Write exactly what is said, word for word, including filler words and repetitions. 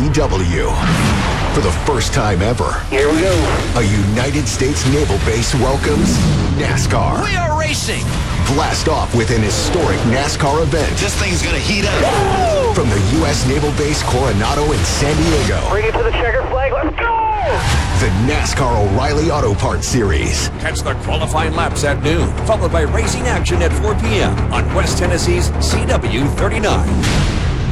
C W. For the first time ever, here we go. A United States Naval Base welcomes NASCAR. We are racing. Blast off with an historic NASCAR event. This thing's gonna heat up. Woo! From the U S Naval Base Coronado in San Diego. Bring it to the checker flag. Let's go! The NASCAR O'Reilly Auto Parts Series. Catch the qualifying laps at noon, followed by racing action at four p.m. on West Tennessee's C W thirty-nine.